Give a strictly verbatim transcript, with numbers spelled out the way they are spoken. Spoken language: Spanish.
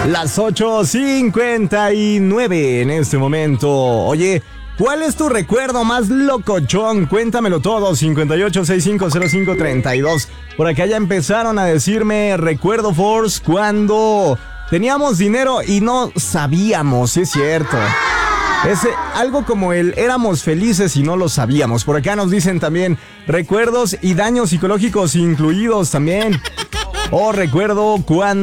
Las ocho cincuenta y nueve en este momento. Oye, ¿cuál es tu recuerdo más locochón? Cuéntamelo todo, cincuenta y ocho, sesenta y cinco, cero cinco, treinta y dos. Por acá ya empezaron a decirme, recuerdo Force, cuando teníamos dinero y no sabíamos, es cierto. Es algo como el éramos felices y no lo sabíamos. Por acá nos dicen también recuerdos y daños psicológicos incluidos también. O recuerdo cuando